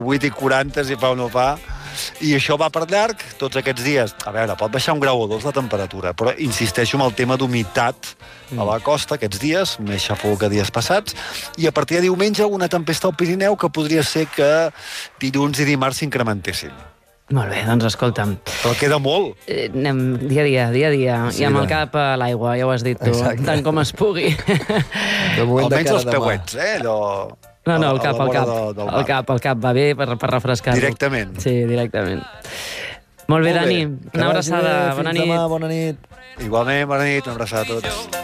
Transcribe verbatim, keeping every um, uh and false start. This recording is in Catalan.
vuit i quaranta, si fa o no fa, i això va per llarg tots aquests dies. A veure, pot baixar un grau o dos la temperatura, però insisteixo en el tema d'humitat a la costa aquests dies, més xafogó que dies passats, i a partir de diumenge una tempesta al Pirineu que podria ser que dilluns i dimarts s'incrementessin. Molt bé, doncs escolta'm. Però queda molt. Eh, anem dia a dia, dia a dia, sí, i amb el cap a l'aigua, ja ho has dit tu, Exacte. tant com es pugui. De moment de Almenys cara els demà. peuets, eh? Allò... No, no, el a- a cap, la el vora cap, de- del el mar. cap, el cap va bé per, per refrescar-lo. Directament. Sí, directament. Molt bé, Molt bé. Dani, Que una vagi abraçada, bé, bona fins nit. demà, bona nit. Igualment, bona nit, una abraçada a tots.